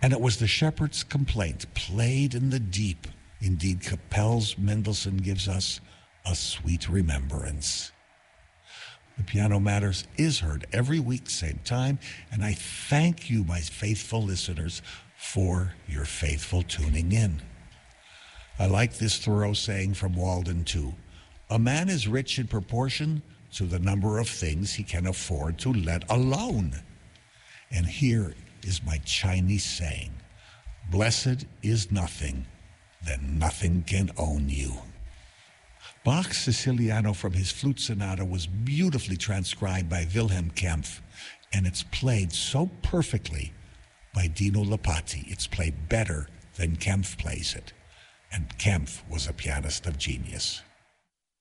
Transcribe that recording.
And it was the shepherd's complaint, played in the deep. Indeed, Capel's Mendelssohn gives us a sweet remembrance. The Piano Matters is heard every week, same time, and I thank you, my faithful listeners, for your faithful tuning in. I like this Thoreau saying from Walden, too. A man is rich in proportion to the number of things he can afford to let alone. And here is my Chinese saying, blessed is nothing, then nothing can own you. Bach's Siciliano from his flute sonata was beautifully transcribed by Wilhelm Kempff, and it's played so perfectly by Dino Lipatti. It's played better than Kempff plays it, and Kempff was a pianist of genius.